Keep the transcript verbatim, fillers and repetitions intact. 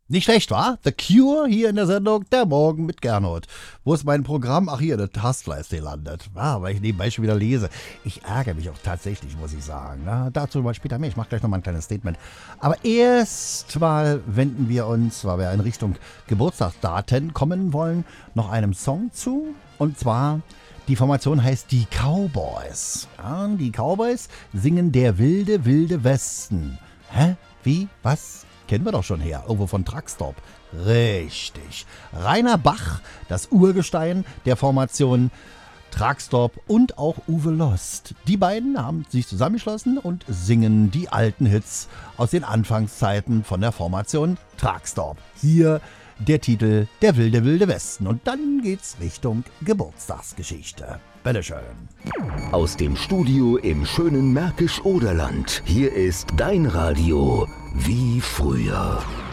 Nicht schlecht, wa? The Cure hier in der Sendung Der Morgen mit Gernot. Wo ist mein Programm? Ach, hier, das Taskfly ist gelandet. Ah, weil ich nebenbei schon wieder lese. Ich ärgere mich auch tatsächlich, muss ich sagen. Na, dazu mal später mehr. Ich mache gleich nochmal ein kleines Statement. Aber erst mal wenden wir uns, weil wir in Richtung Geburtstagsdaten kommen wollen, noch einem Song zu. Und zwar, die Formation heißt die Cowboys. Ja, die Cowboys singen Der wilde, wilde Westen. Hä? Wie? Was? Kennen wir doch schon her, irgendwo von Truckstop. Richtig. Rainer Bach, das Urgestein der Formation Truckstop und auch Uwe Lost. Die beiden haben sich zusammengeschlossen und singen die alten Hits aus den Anfangszeiten von der Formation Truckstop. Hier der Titel Der wilde, wilde Westen. Und dann geht's Richtung Geburtstagsgeschichte. Bitteschön. Aus dem Studio im schönen Märkisch-Oderland. Hier ist dein Radio wie früher.